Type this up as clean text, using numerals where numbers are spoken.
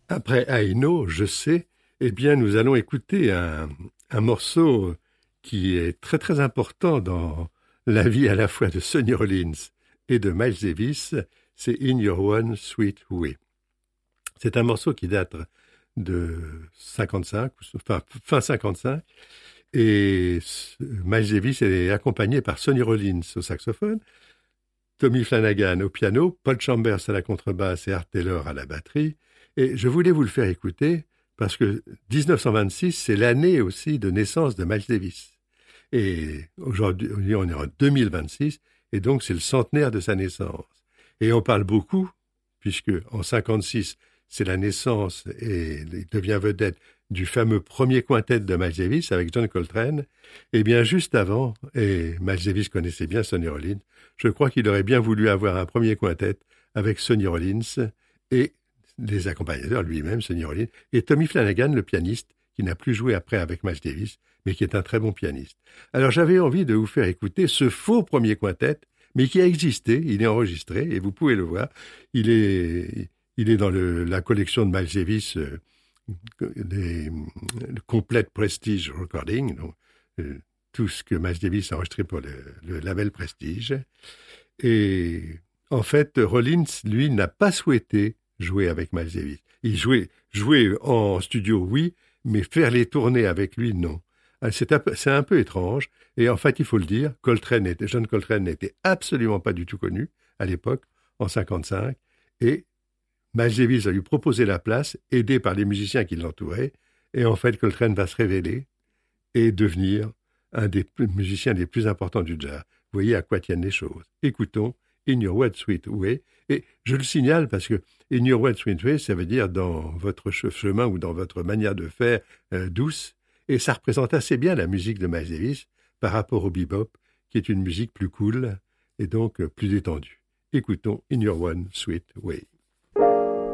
Après I Know, je sais, eh bien, nous allons écouter un morceau qui est très très important dans la vie à la fois de Sonny Rollins et de Miles Davis, c'est In Your One Sweet Way. C'est un morceau qui date de 55, enfin fin 55, et Miles Davis est accompagné par Sonny Rollins au saxophone, Tommy Flanagan au piano, Paul Chambers à la contrebasse et Art Taylor à la batterie. Et je voulais vous le faire écouter parce que 1926, c'est l'année aussi de naissance de Miles Davis. Et aujourd'hui, on est en 2026, et donc c'est le centenaire de sa naissance. Et on parle beaucoup, puisque en 56, c'est la naissance et il devient vedette du fameux premier quintet de Miles Davis avec John Coltrane. Et bien juste avant, et Miles Davis connaissait bien Sonny Rollins, je crois qu'il aurait bien voulu avoir un premier quintet avec Sonny Rollins et les accompagnateurs lui-même, Sonny Rollins, et Tommy Flanagan, le pianiste, qui n'a plus joué après avec Miles Davis, mais qui est un très bon pianiste. Alors j'avais envie de vous faire écouter ce faux premier quintet, mais qui a existé, il est enregistré, et vous pouvez le voir. Il est dans la collection de Miles Davis, le Complete Prestige Recording, donc tout ce que Miles Davis a enregistré pour le label Prestige. Et en fait, Rollins, lui, n'a pas souhaité jouer avec Miles Davis. Il jouer en studio, oui, mais faire les tournées avec lui, non. C'est un peu étrange. Et en fait, il faut le dire, John Coltrane n'était absolument pas du tout connu à l'époque, en 55. Et Miles Davis a lui proposé la place, aidé par les musiciens qui l'entouraient. Et en fait, Coltrane va se révéler et devenir un des musiciens les plus importants du jazz. Vous voyez à quoi tiennent les choses. Écoutons In Your One Sweet Way. Et je le signale parce que In Your One Sweet Way, ça veut dire dans votre chemin ou dans votre manière de faire douce. Et ça représente assez bien la musique de Miles Davis par rapport au bebop, qui est une musique plus cool et donc plus détendue. Écoutons In Your One Sweet Way.